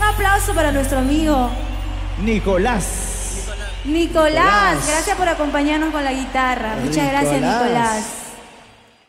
aplauso para nuestro amigo Nicolás. Nicolás. Gracias por acompañarnos con la guitarra. Muchas gracias, Nicolás.